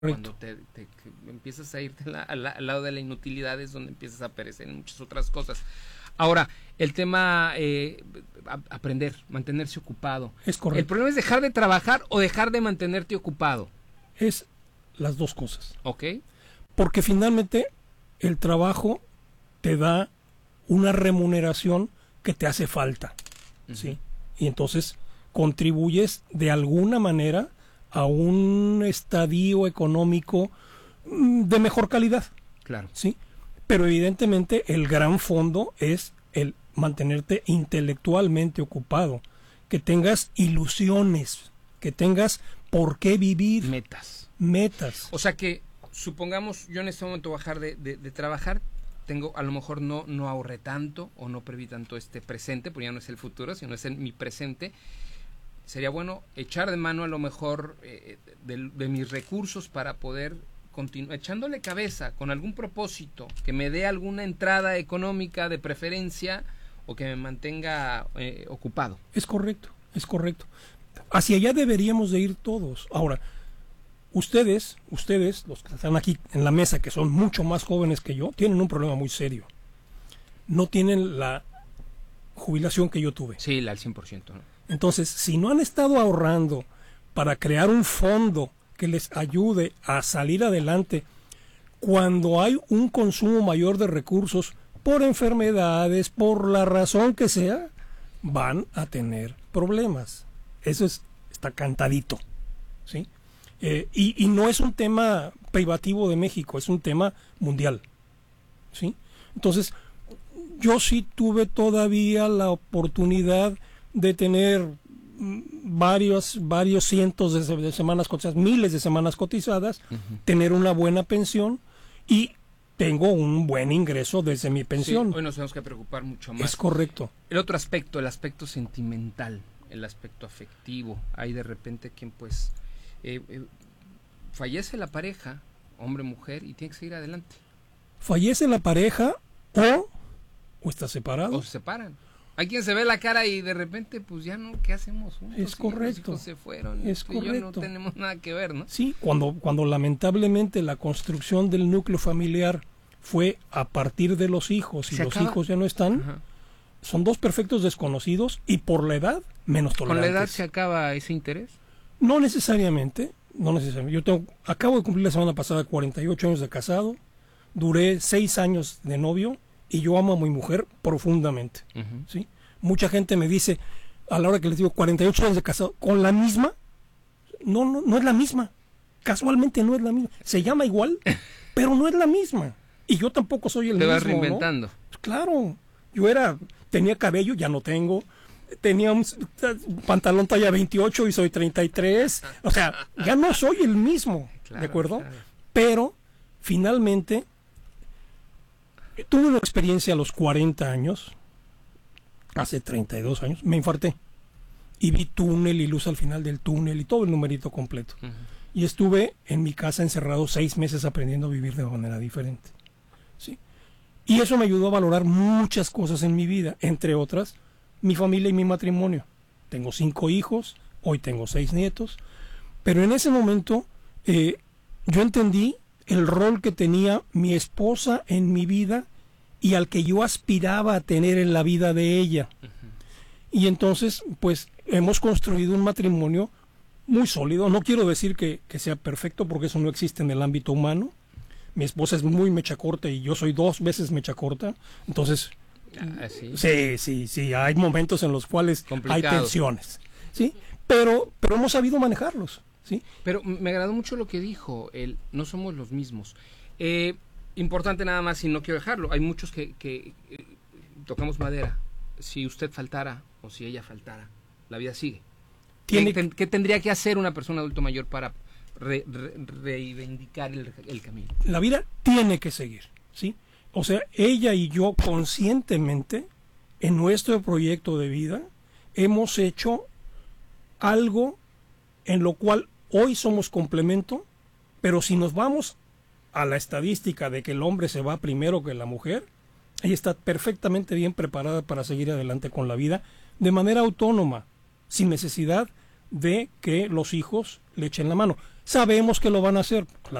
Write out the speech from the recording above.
Cuando que empiezas a irte al lado de la inutilidad es donde empiezas a perecer en muchas otras cosas. Ahora, el tema aprender, mantenerse ocupado. Es correcto. ¿El problema es dejar de trabajar o dejar de mantenerte ocupado? Es las dos cosas. Ok. Porque finalmente el trabajo te da una remuneración que te hace falta, ¿sí? Y entonces contribuyes de alguna manera a un estadio económico de mejor calidad. Claro. ¿Sí? Pero evidentemente el gran fondo es el mantenerte intelectualmente ocupado, que tengas ilusiones, que tengas por qué vivir. Metas. O sea que, supongamos, yo en este momento voy a dejar de trabajar, tengo, a lo mejor no ahorré tanto o no preví tanto este presente, porque ya no es el futuro, sino es mi presente. Sería bueno echar de mano a lo mejor de mis recursos para poder continuar echándole cabeza con algún propósito que me dé alguna entrada económica de preferencia o que me mantenga ocupado. Es correcto. Hacia allá deberíamos de ir todos. Ahora, ustedes, los que están aquí en la mesa, que son mucho más jóvenes que yo, tienen un problema muy serio. No tienen la jubilación que yo tuve. Sí, al 100%, ¿no? Entonces, si no han estado ahorrando para crear un fondo que les ayude a salir adelante cuando hay un consumo mayor de recursos por enfermedades, por la razón que sea, van a tener problemas. Eso está cantadito, ¿sí? Y no es un tema privativo de México, es un tema mundial, ¿sí? Entonces, yo sí tuve todavía la oportunidad de tener varios cientos de semanas cotizadas, miles de semanas cotizadas, tener una buena pensión y tengo un buen ingreso desde mi pensión. Sí, hoy nos tenemos que preocupar mucho más. Es correcto. El otro aspecto, el aspecto sentimental, el aspecto afectivo. Hay de repente quien pues fallece la pareja, hombre, mujer, y tiene que seguir adelante. Fallece la pareja o está separado. O se separan. Hay quien se ve la cara y de repente, pues ya no, ¿qué hacemos? Es correcto. Los hijos se fueron. Es correcto. correcto. Y yo no tenemos nada que ver, ¿no? Sí, cuando lamentablemente la construcción del núcleo familiar fue a partir de los hijos y los hijos ya no están, son dos perfectos desconocidos y por la edad menos tolerantes. ¿Con la edad se acaba ese interés? No necesariamente. Yo acabo de cumplir la semana pasada 48 años de casado, duré 6 años de novio y yo amo a mi mujer profundamente. ¿Sí? Mucha gente me dice, a la hora que les digo 48 años de casado, ¿con la misma? No es la misma. Casualmente no es la misma. Se llama igual, pero no es la misma. Y yo tampoco soy el mismo. Te vas reinventando. ¿No? Claro. Tenía cabello, ya no tengo. Tenía un pantalón talla 28 y soy 33. O sea, ya no soy el mismo. Claro, ¿de acuerdo? Claro. Pero, finalmente, tuve una experiencia a los 40 años, hace 32 años, me infarté. Y vi túnel y luz al final del túnel y todo el numerito completo. Y estuve en mi casa encerrado 6 meses aprendiendo a vivir de manera diferente. ¿Sí? Y eso me ayudó a valorar muchas cosas en mi vida, entre otras, mi familia y mi matrimonio. Tengo 5 hijos, hoy tengo 6 nietos, pero en ese momento yo entendí el rol que tenía mi esposa en mi vida y al que yo aspiraba a tener en la vida de ella. Y entonces, pues, hemos construido un matrimonio muy sólido. No quiero decir que sea perfecto, porque eso no existe en el ámbito humano. Mi esposa es muy mecha corta y yo soy 2 veces mecha corta. Entonces, sí, hay momentos en los cuales hay tensiones, ¿sí? Pero hemos sabido manejarlos, ¿sí? Pero me agradó mucho lo que dijo, no somos los mismos. Importante nada más, y no quiero dejarlo, hay muchos que tocamos madera. Si usted faltara o si ella faltara, la vida sigue. ¿Qué tendría que hacer una persona adulto mayor para reivindicar el camino? La vida tiene que seguir, ¿sí? O sea, ella y yo conscientemente, en nuestro proyecto de vida, hemos hecho algo en lo cual hoy somos complemento, pero si nos vamos a la estadística de que el hombre se va primero que la mujer, ella está perfectamente bien preparada para seguir adelante con la vida de manera autónoma, sin necesidad de que los hijos le echen la mano. Sabemos que lo van a hacer.